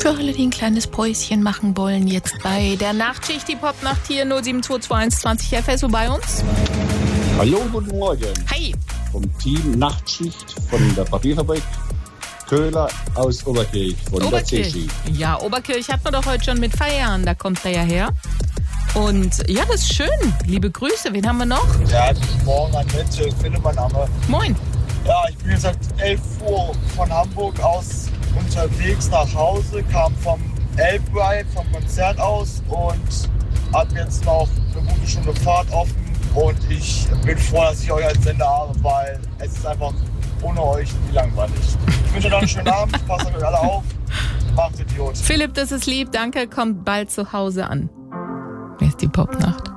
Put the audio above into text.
Für alle, die ein kleines Päuschen machen wollen, jetzt bei der Nachtschicht, die Popnacht hier 07221 FSO bei uns. Hallo, guten Morgen. Hi. Vom Team Nachtschicht von der Papierfabrik Köhler aus Oberkirch von der CSI. Ja, Oberkirch hatten wir doch heute schon mit Feiern, da kommt er ja her. Und ja, das ist schön. Liebe Grüße, wen haben wir noch? Ja, guten Morgen an Mitte, Philipp, mein Name. Moin. Ja, ich bin jetzt seit 11 Uhr von Hamburg aus unterwegs nach Hause, kam vom Elbride, vom Konzert aus und habe jetzt noch eine gute Stunde Fahrt offen. Und ich bin froh, dass ich euch als Sender habe, weil es ist einfach ohne euch nie langweilig. Ich wünsche euch noch einen schönen Abend, passt auf euch alle auf, macht Idiot. Philipp, das ist lieb, danke, kommt bald zu Hause an. Hier ist die Popnacht.